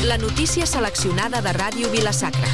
La notícia seleccionada de Ràdio Vila-sacra.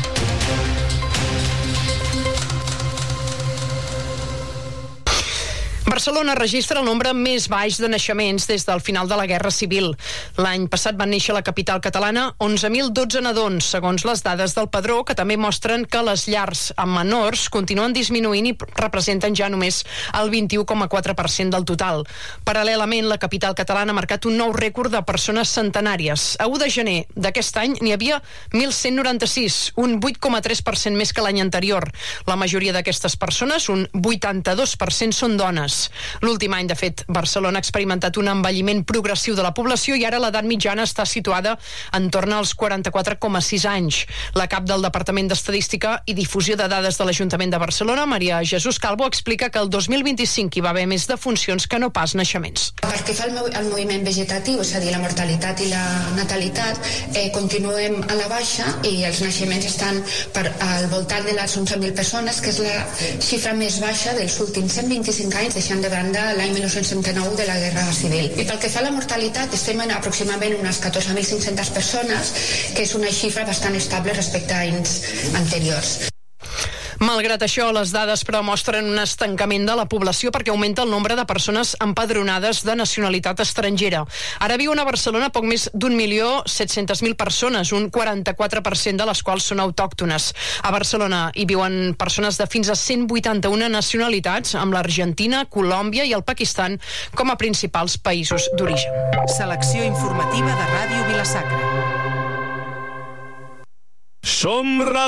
Barcelona registra el nombre més baix de naixements des del final de la Guerra Civil. L'any passat van néixer a la capital catalana 11.012 nadons, segons les dades del Padró, que també mostren que les llars amb menors continuen disminuint i representen ja només el 21,4% del total. Paral·lelament, la capital catalana ha marcat un nou rècord de persones centenàries. A 1 de gener d'aquest any n'hi havia 1.196, un 8,3% més que l'any anterior. La majoria d'aquestes persones, un 82%, són dones. L'últim any, de fet, Barcelona ha experimentat un envelliment progressiu de la població i ara l'edat mitjana està situada en torn als 44,6 anys. La cap del Departament d'Estadística i Difusió de Dades de l'Ajuntament de Barcelona, Maria Jesús Calvo, explica que el 2025 hi va haver més defuncions que no pas naixements. Pel que fa al moviment vegetatiu, és a dir, la mortalitat i la natalitat, continuem a la baixa i els naixements estan al voltant de les 11.000 persones, que és la xifra més baixa dels últims 125 anys, deixant de banda l'any 1979 de la Guerra Civil. I pel que fa a la mortalitat, estem en aproximadament unes 14.500 persones, que és una xifra bastant estable respecte a anys anteriors. Malgrat això, les dades però mostren un estancament de la població perquè augmenta el nombre de persones empadronades de nacionalitat estrangera. Ara viuen a Barcelona poc més d'1.700.000 persones, un 44% de les quals són autòctones. A Barcelona hi viuen persones de fins a 181 nacionalitats, amb l'Argentina, Colòmbia i el Pakistan com a principals països d'origen. Selecció informativa de Ràdio Vila-sacra. Som